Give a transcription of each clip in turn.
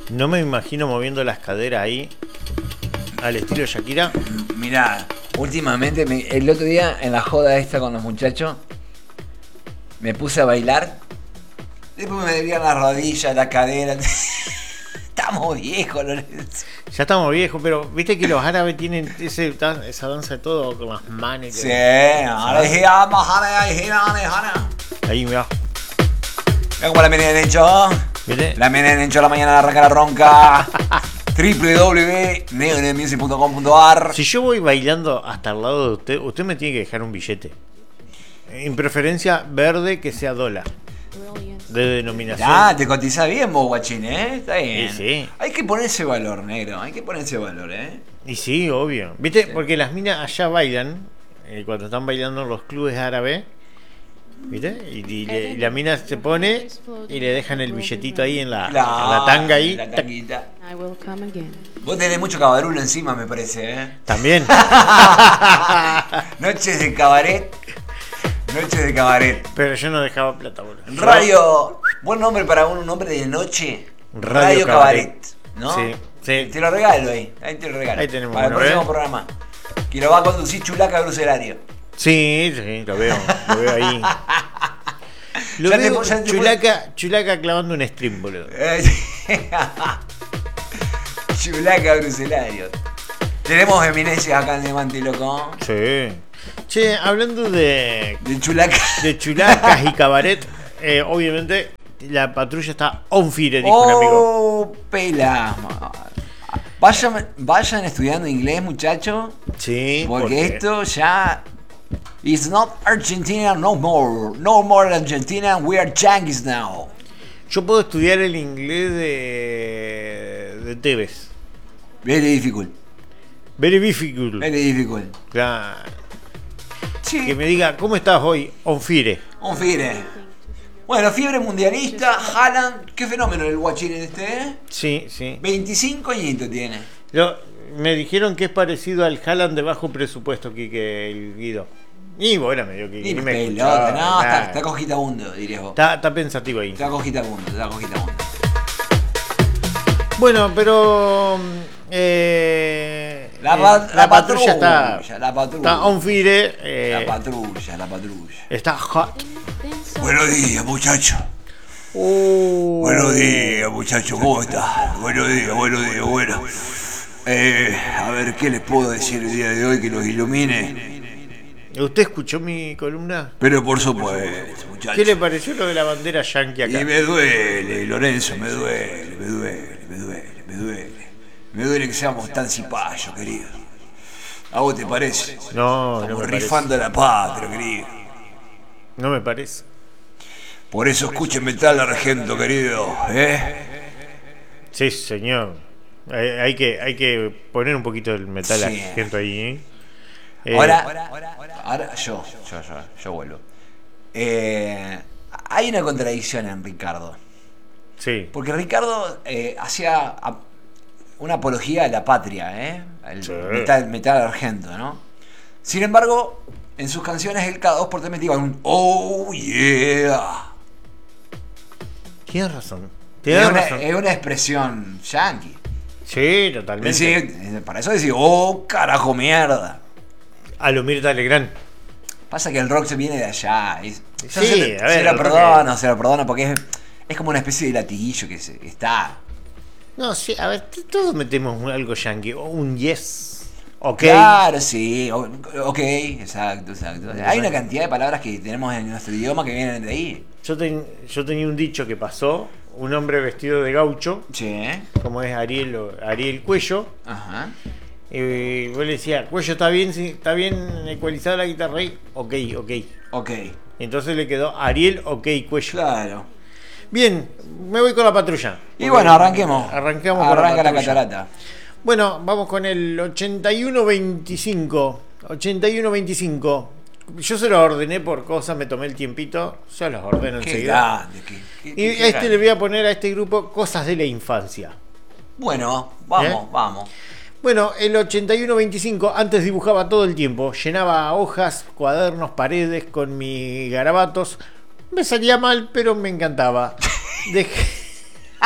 No me imagino moviendo las caderas ahí al estilo Shakira. Mirá, últimamente, el otro día en la joda esta con los muchachos, me puse a bailar. Después me dolían las rodillas, la cadera. Estamos viejos, Lorenzo. Ya estamos viejos, pero viste que los árabes tienen esa danza de todo con las manos. Sí, ahí mirá. Mira cómo la vienen hecho. ¿Viste? La vienen hecho a la mañana, arranca la ronca. www.neonemusic.com.ar. Si yo voy bailando hasta el lado de usted me tiene que dejar un billete. En preferencia verde que sea dólar. De denominación. Ah, te cotizás bien vos, guachín, ¿eh? Está bien. Sí. Hay que ponerse valor, negro. Hay que ponerse valor, ¿eh? Y sí, obvio. ¿Viste? Sí. Porque las minas allá bailan, cuando están bailando en los clubes árabes, ¿viste? Y la mina se pone y le dejan el billetito ahí en la tanga ahí. La tanguita. Vos tenés mucho cabarulo encima, me parece, ¿eh? También. Noches de cabaret. Noches de cabaret. Pero yo no dejaba plata, boludo. Radio. Buen nombre para un nombre de noche. Radio Cabaret. ¿No? Sí, sí. Te lo regalo ahí. Ahí te lo regalo. Ahí tenemos para el uno, próximo programa. Que lo va a conducir Chulaca Gruselario. Sí, lo veo ahí. Lo veo Chulaca clavando un stream, boludo. Chulaca Gruselario. Tenemos eminencias acá en Diamante Loco. Sí. Che, hablando de Chulaca. De chulacas y cabaret, obviamente la patrulla está on fire, dijo un amigo. Oh, pela. Vayan estudiando inglés, muchachos. Sí, porque esto ya... It's not Argentina no more. No more Argentina, we are Yankees now. Yo puedo estudiar el inglés de Tevez. Very difficult. Very difficult. Very difficult. Claro. Sí. Que me diga, ¿cómo estás hoy? On fire. On fire. Bueno, fiebre mundialista, Haaland, qué fenómeno el guachín este, ¿eh? Sí, sí. 25 añitos tiene. Me dijeron que es parecido al Haaland de bajo presupuesto que el Guido. Y bueno, me dio que Ni me pelota, escuchaba, no, nada. está cogitabundo, dirías vos. Está pensativo ahí. Está cogitabundo. Bueno, pero la patrulla está on fire. La patrulla. Está hot. Buenos días, muchachos. Buenos días, muchachos. ¿Cómo están? Buenos días. Bueno. A ver, ¿qué les puedo decir el día de hoy que los ilumine? ¿Usted escuchó mi columna? Pero por supuesto, muchachos. ¿Qué le pareció lo de la bandera yankee acá? Y me duele, Lorenzo, me duele. Me duele que seamos tan cipayos, querido. ¿A vos te parece? No, Estamos no me rifando la patria, querido. No me parece. Por eso escuchen Metal Argento, querido, ¿eh? Sí, señor. Hay que poner un poquito del metal argento ahí, ¿eh? Ahora yo vuelvo. Hay una contradicción en Ricardo. Sí. Porque Ricardo hacía una apología a la patria, el sí. metal argento, ¿no? Sin embargo, en sus canciones él cada 2x3 metía un oh yeah. Tienes razón. Es una expresión yankee. Sí, totalmente. Para eso decir, oh carajo mierda. A lo Mirta Legrand. Pasa que el rock se viene de allá. Se lo perdona porque es como una especie de latiguillo que está. No, sí, a ver, todos metemos algo yankee. Un yes. Ok. Claro, sí. Ok, exacto. Hay una cantidad de palabras que tenemos en nuestro idioma que vienen de ahí. Yo tenía un dicho que pasó. Un hombre vestido de gaucho. Sí. Como es Ariel Cuello. Ajá. Y vos le decías, Cuello, ¿está bien ecualizada la guitarra ahí? Ok. Entonces le quedó Ariel, ok, Cuello. Claro. Bien, me voy con la patrulla. Y bueno, arranquemos. Arranca la catarata. Bueno, vamos con el 81-25. 81-25. Yo se lo ordené por cosas, me tomé el tiempito. Yo los ordeno enseguida. Grande, le voy a poner a este grupo cosas de la infancia. Bueno, vamos. Bueno, el 81-25, antes dibujaba todo el tiempo. Llenaba hojas, cuadernos, paredes con mis garabatos. Me salía mal, pero me encantaba.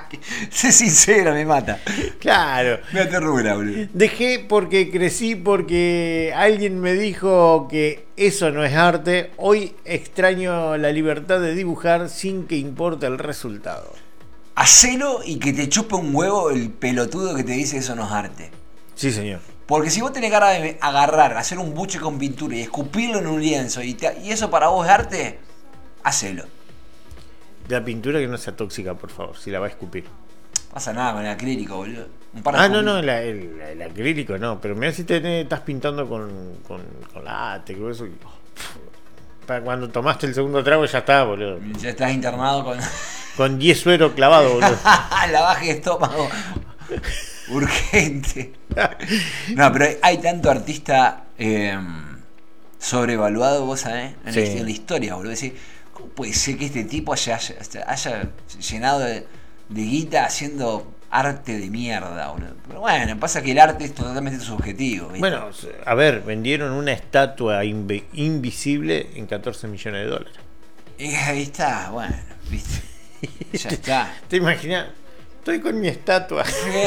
Sé sincero, me mata. Claro. Me aterrura, boludo. Dejé porque crecí, porque alguien me dijo que eso no es arte. Hoy extraño la libertad de dibujar sin que importe el resultado. Hacelo y que te chupe un huevo el pelotudo que te dice eso no es arte. Sí, señor. Porque si vos tenés ganas de agarrar, hacer un buche con pintura y escupirlo en un lienzo y eso para vos es arte, hacelo. La pintura que no sea tóxica, por favor, si la va a escupir. Pasa nada con el acrílico, boludo. No, el acrílico no, pero mira si estás pintando con látex o eso. Para cuando tomaste el segundo trago ya está, boludo. Ya estás internado con... Con 10 sueros clavado, boludo. Lavaje de estómago. Urgente. No, pero hay tanto artista sobrevaluado, vos sabés, en la historia, boludo. Decir, ¿cómo puede ser que este tipo haya llenado de guita haciendo arte de mierda, boludo? Pero bueno, pasa que el arte es totalmente subjetivo, ¿viste? Bueno, a ver, vendieron una estatua invisible en $14 millones. Y ahí está, bueno, ¿viste? Ya está. ¿Te imaginas? Estoy con mi estatua.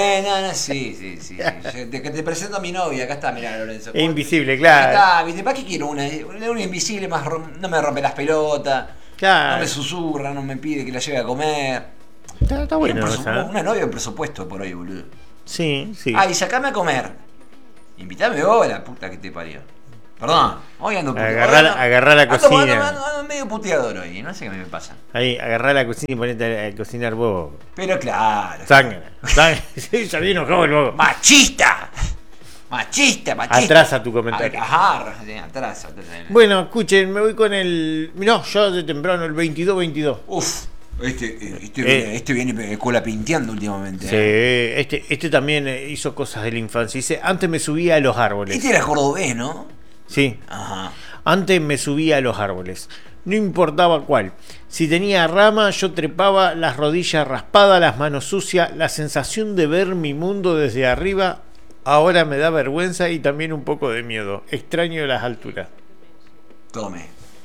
Sí. Te presento a mi novia. Acá está, mirá, Lorenzo. Es invisible, claro. Acá está, ¿viste? ¿Para qué quiero una invisible más? No me rompe las pelotas. Claro. No me susurra, no me pide que la lleve a comer. Está bueno. Una novia en presupuesto por hoy, boludo. Sí. Y sacame a comer. Invítame vos, la puta que te parió. Perdón, hoy ando puteador. Agarrar la cocina. Ando medio puteador hoy, no sé qué me pasa. Ahí, agarrar la cocina y ponete a cocinar vos. Pero claro. Sangre. Sí, ya vino joven luego. ¡Machista! Atrasa tu comentario. Atrasa. Bueno, escuchen, me voy con el... No, yo de temprano, el 22-22. Uf, este viene cola pinteando últimamente. Sí, este también hizo cosas de la infancia. Dice, antes me subía a los árboles. Este era cordobés, ¿no? Sí. Ajá. Antes me subía a los árboles. No importaba cuál. Si tenía rama, yo trepaba, las rodillas raspadas, las manos sucias, la sensación de ver mi mundo desde arriba. Ahora me da vergüenza y también un poco de miedo. Extraño las alturas. Tome.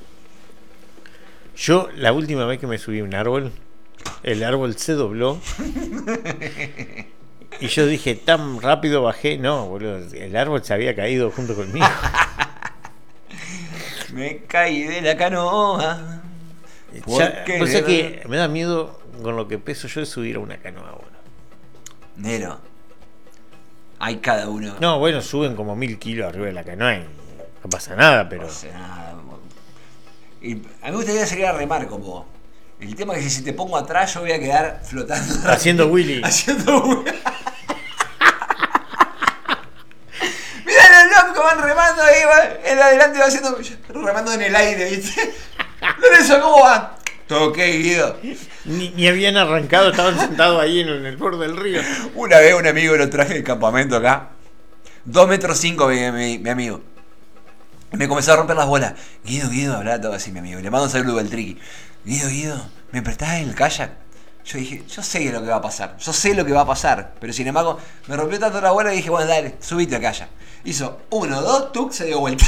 Yo, la última vez que me subí a un árbol, el árbol se dobló. Y yo dije, tan rápido bajé. No, boludo, el árbol se había caído junto conmigo. Me caí de la canoa. O sea que me da miedo con lo que peso yo de subir a una canoa, bueno. Nero. Hay cada uno. No, bueno, suben como 1000 kilos arriba de la canoa y no pasa nada, pero. No pasa nada. Y a mí me gustaría salir a remar con vos. El tema es que si te pongo atrás yo voy a quedar flotando. Haciendo Willy. Loco, van remando ahí, el adelante va haciendo, remando en el aire, ¿viste? Lorenzo, ¿cómo van? Todo ok, Guido. Ni habían arrancado, estaban sentados ahí en el borde del río. Una vez un amigo lo traje del campamento acá, 2,5 metros mi amigo. Me comenzó a romper las bolas. Guido, hablaba todo así mi amigo. Le mando un saludo al Triqui. Guido, ¿me prestás el kayak? Yo dije, yo sé lo que va a pasar. Pero sin embargo, me rompió tanto la bola y dije, bueno, dale, subite al kayak. Hizo 1, 2, tuc, se dio vuelta.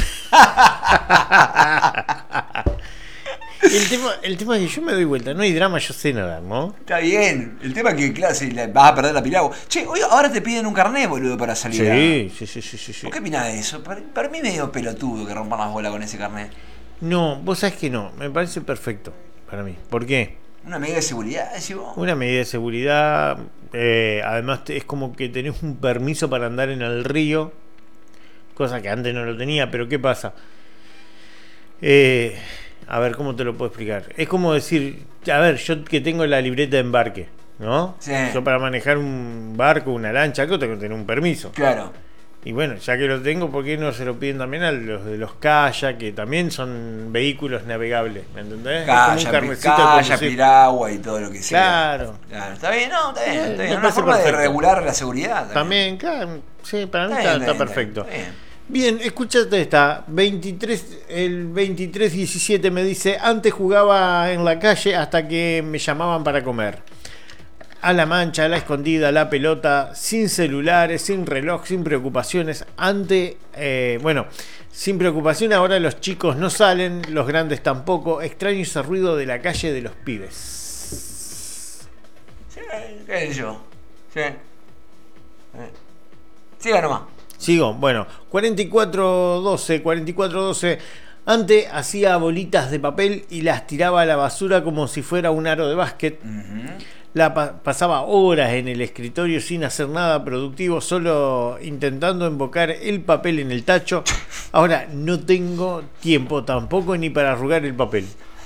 El tema es que yo me doy vuelta, no hay drama, yo sé nadar, ¿no? Está bien. El tema es que, claro, si vas a perder la piragua. Che, hoy ahora te piden un carnet, boludo, para salir. Sí. ¿Por qué opinás de eso? Para mí medio pelotudo que rompan las bolas con ese carnet. No, vos sabés que no, me parece perfecto para mí. ¿Por qué? ¿Una medida de seguridad, decís vos? Una medida de seguridad, además es como que tenés un permiso para andar en el río, cosa que antes no lo tenía, pero ¿qué pasa? A ver, ¿cómo te lo puedo explicar? Es como decir, a ver, yo que tengo la libreta de embarque, ¿no? Sí. Yo para manejar un barco, una lancha, algo tengo que tener un permiso. Claro. Y bueno, ya que lo tengo, ¿por qué no se lo piden también a los de los kayak, que también son vehículos navegables? ¿Me entendés? Kayak, piragua y todo lo que sea. Claro. Está bien, está bien. Me Una forma perfecto. de regular la seguridad. También, claro. Sí, para mí Está está bien, perfecto. está bien. Bien, escúchate esta. El 23-17 me dice, antes jugaba en la calle hasta que me llamaban para comer. A la mancha, a la escondida, a la pelota, sin celulares, sin reloj, sin preocupaciones. Antes, sin preocupación, ahora los chicos no salen, los grandes tampoco. Extraño ese ruido de la calle de los pibes. Sí, ¿Qué sé yo? Sí. Siga nomás. Sigo, bueno, 44-12. Antes hacía bolitas de papel y las tiraba a la basura como si fuera un aro de básquet. Pasaba horas en el escritorio sin hacer nada productivo, solo intentando embocar el papel en el tacho. Ahora no tengo tiempo tampoco ni para arrugar el papel.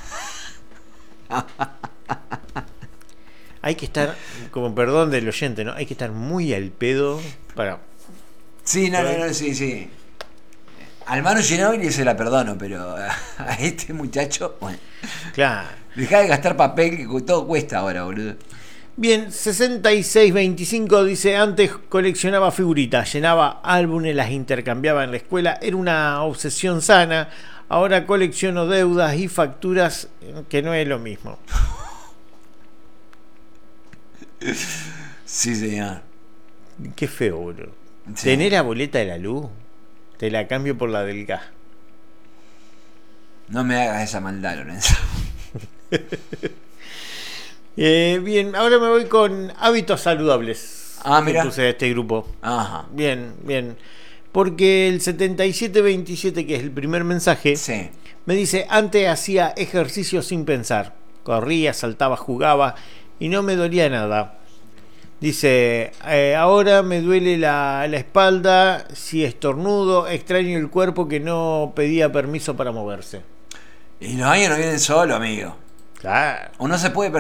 Hay que estar, como perdón del oyente, ¿no? Hay que estar muy al pedo para... Sí, no, sí. Al Manu Ginóbili se la perdono, pero a este muchacho, bueno. Claro. Dejá de gastar papel, que todo cuesta ahora, boludo. Bien, 66-25 dice, antes coleccionaba figuritas, llenaba álbumes, las intercambiaba en la escuela, era una obsesión sana. Ahora colecciono deudas y facturas, que no es lo mismo. Sí, señor. Qué feo, boludo. Sí. ¿Tenés la boleta de la luz? Te la cambio por la del gas. No me hagas esa maldad, Lorenzo. Bien, ahora me voy con hábitos saludables. Mira. Que puse a este grupo. Ajá. Bien. Porque el 77-27, que es el primer mensaje, Sí. me dice, antes hacía ejercicio sin pensar. Corría, saltaba, jugaba y no me dolía nada. Dice, ahora me duele la espalda, si estornudo, extraño el cuerpo que no pedía permiso para moverse. Y los años no vienen solo, amigo. Claro. Uno se puede